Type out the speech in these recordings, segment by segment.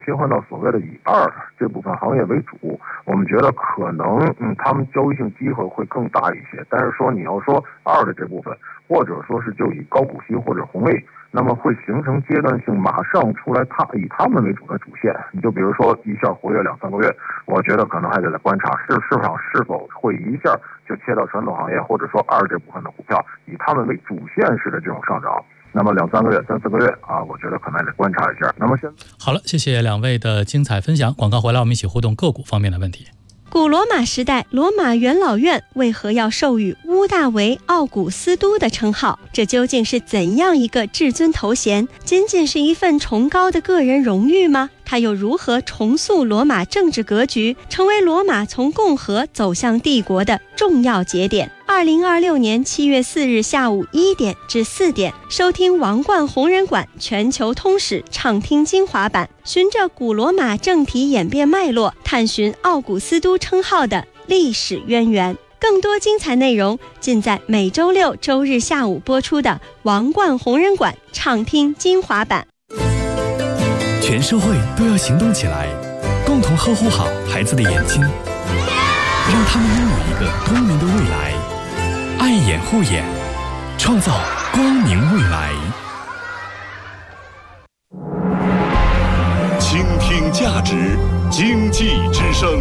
切换到所谓的以2这部分行业为主，我们觉得可能他们交易性机会会更大一些。但是说你要说2的这部分，或者说是就以高股息或者红利，那么会形成阶段性马上出来以他们为主的主线。你就比如说一下活跃2-3个月，我觉得可能还得再观察市场是否会一下就切到传统行业，或者说2这部分的股票以他们为主线式的这种上涨。那么2-3个月、3-4个月啊，我觉得可能还得观察一下。那么好了，谢谢两位的精彩分享。广告回来，我们一起互动个股方面的问题。 古罗马时代，罗马元老院为何要授予屋大维奥古斯都的称号？这究竟是怎样一个至尊头衔？仅仅是一份崇高的个人荣誉吗？它又如何重塑罗马政治格局，成为罗马从共和走向帝国的重要节点？2026年7月4日下午1点至4点，收听王冠红人馆全球通史畅听精华版，循着古罗马政体演变脉络，探寻奥古斯都称号的历史渊源。更多精彩内容尽在每周6、周日下午播出的王冠红人馆畅听精华版。 全社会都要行动起来，共同呵护好孩子的眼睛，让他们拥有一个光明的未来。爱眼护眼，创造光明未来。 倾听价值，经济之声。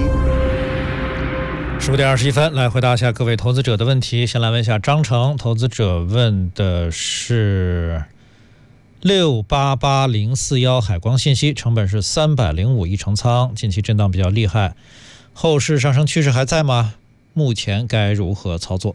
15点21分，来回答一下各位投资者的问题。先来问一下张成，投资者问的是688041海光信息，成本是305一成仓，近期震荡比较厉害，后市上升趋势还在吗？目前该如何操作？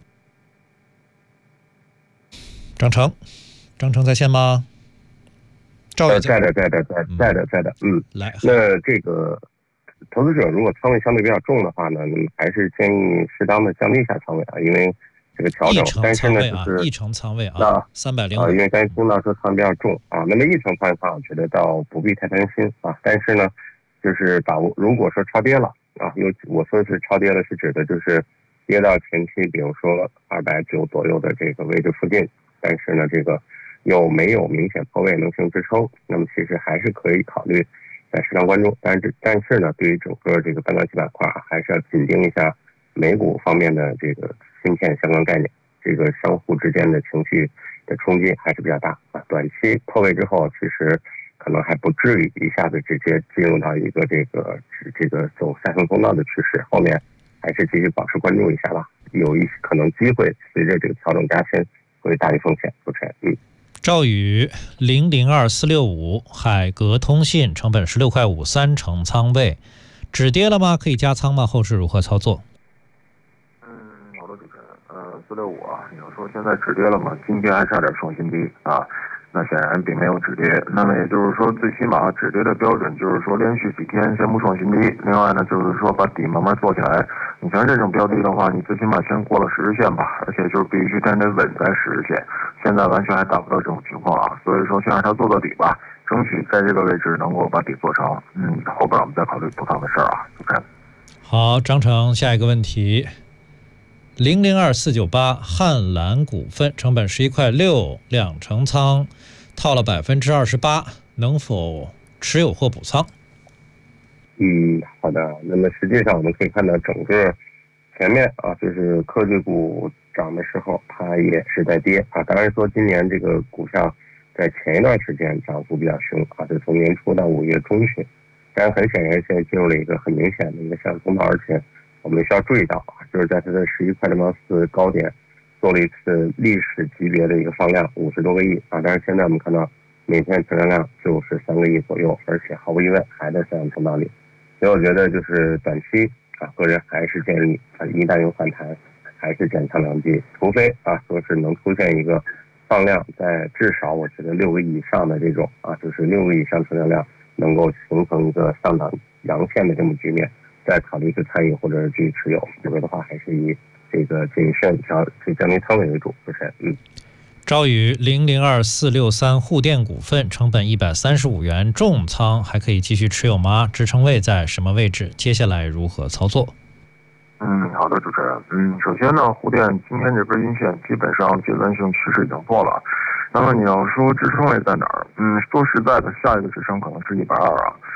张成在线吗？赵宇在的。 来， 那这个投资者如果仓位相对比较重的话呢，还是建议适当的降低一下仓位啊，因为这个调整，但是呢就是一成仓位啊，305 啊，因为刚才听到说仓比较重啊，那么一成仓的话，我觉得倒不必太担心啊，但是呢，就是如果说超跌了啊，我说是超跌了，是指的就是跌到前期，比如说290左右的这个位置附近，但是呢，这个又没有明显破位能形支撑，那么其实还是可以考虑在市场关注，但是呢，对于整个这个半导体板块还是要紧盯一下美股方面的这个芯片相关概念，这个相互之间的情绪的冲击还是比较大啊。短期破位之后，其实可能还不至于一下子直接进入到一个这个走下行通道的趋势，后面还是继续保持关注一下吧，有一些可能机会随着这个调整加深会大于风险。主持人， 赵宇002465海格通信，成本16.5块，3成仓位，止跌了吗？可以加仓吗？后市如何操作？ 好的，主持人，465啊，你要说现在止跌了吗？今天还差点创新低啊，那显然并没有止跌。那么也就是说，最起码止跌的标准就是说连续几天先不创新低。另外呢，就是说把底慢慢做起来。你像这种标的的话，你最起码先过了10日线吧，而且就是必须真的稳在10日线。现在完全还达不到这种情况啊，所以说先让它做到底吧，争取在这个位置能够把底做成。后边我们再考虑补仓的事儿啊。 好，张成，下一个问题。002498汉兰股份，成本11.6块，2成仓，套了28%，能否持有或补仓？ 好的。那么实际上我们可以看到，整个前面啊，就是科技股涨的时候，它也是在跌啊。当然说今年这个股票在前一段时间涨幅比较凶啊，就从年初到5月中旬，但很显然现在进入了一个很明显的一个下行通道，而且我们需要注意到啊，就是在它的11.4块高点做了一次历史级别的一个放量，50多个亿啊。但是现在我们看到每天成交量就是3个亿左右，而且毫无疑问还在下行通道里。所以我觉得就是短期啊，个人还是建议啊，一旦有反弹，还是减仓良机，除非啊说是能出现一个放量在至少我觉得6个亿以上的这种啊，就是6个亿以上成交量能够形成一个上涨阳线的这么局面，再考虑去参与或者是继续持有。否则的话，还是以这个谨慎降低仓位为主。主持人， 赵宇002463沪电股份，成本135元，重仓，还可以继续持有吗？支撑位在什么位置？接下来如何操作？ 好的，主持人。首先呢，沪电今天这根阴线基本上阶段性趋势已经破了。那么你要说支撑位在哪儿？说实在的，下一个支撑可能是120啊。